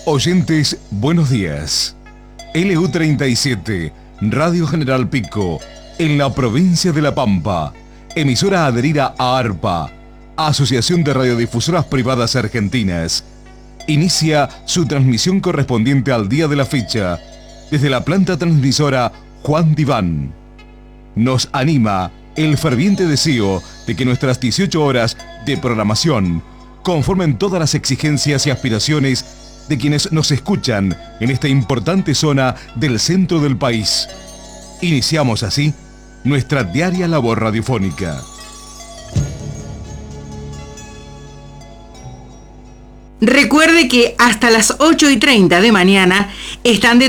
Oyentes, buenos días. LU37, Radio General Pico, en la provincia de La Pampa. Emisora adherida a ARPA, Asociación de Radiodifusoras Privadas Argentinas. Inicia su transmisión correspondiente al día de la fecha, desde la planta transmisora Juan Diván. Nos anima el ferviente deseo de que nuestras 18 horas de programación conformen todas las exigencias y aspiraciones de quienes nos escuchan en esta importante zona del centro del país. Iniciamos así nuestra diaria labor radiofónica. Recuerde que hasta las 8:30 de mañana están de